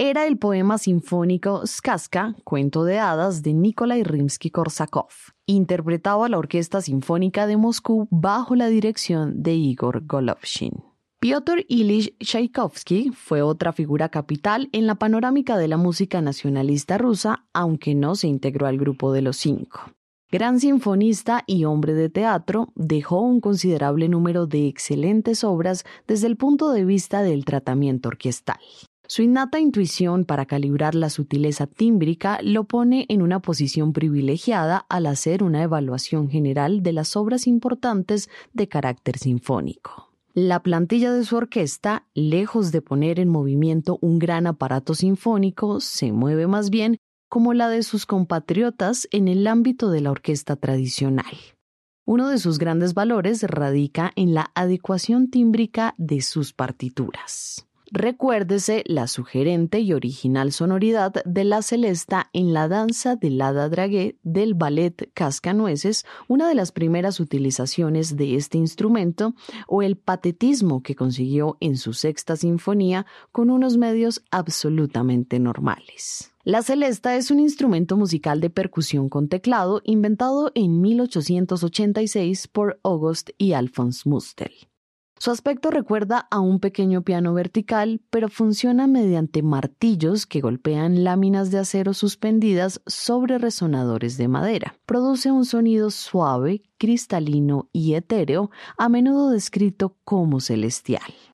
era el poema sinfónico Сказка, cuento de hadas de Nikolai Rimsky-Korsakov, interpretado a la Orquesta Sinfónica de Moscú bajo la dirección de Igor Golovshin. Piotr Ilich Tchaikovsky fue otra figura capital en la panorámica de la música nacionalista rusa, aunque no se integró al grupo de los 5. Gran sinfonista y hombre de teatro, dejó un considerable número de excelentes obras desde el punto de vista del tratamiento orquestal. Su innata intuición para calibrar la sutileza tímbrica lo pone en una posición privilegiada al hacer una evaluación general de las obras importantes de carácter sinfónico. La plantilla de su orquesta, lejos de poner en movimiento un gran aparato sinfónico, se mueve más bien como la de sus compatriotas en el ámbito de la orquesta tradicional. Uno de sus grandes valores radica en la adecuación tímbrica de sus partituras. Recuérdese la sugerente y original sonoridad de la celesta en la danza del hada dragué del ballet Cascanueces, una de las primeras utilizaciones de este instrumento, o el patetismo que consiguió en su sexta sinfonía con unos medios absolutamente normales. La celesta es un instrumento musical de percusión con teclado inventado en 1886 por August y Alphonse Mustel. Su aspecto recuerda a un pequeño piano vertical, pero funciona mediante martillos que golpean láminas de acero suspendidas sobre resonadores de madera. Produce un sonido suave, cristalino y etéreo, a menudo descrito como celestial.